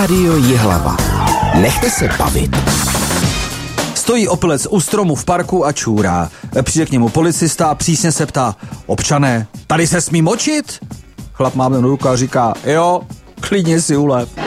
Rádio Jihlava. Nechte se bavit. Stojí opilec u stromu v parku a čůrá. Přijde k němu policista a přísně se ptá: občané, tady se smí močit? Chlap má mnou ruku a říká: jo, klidně si ulev.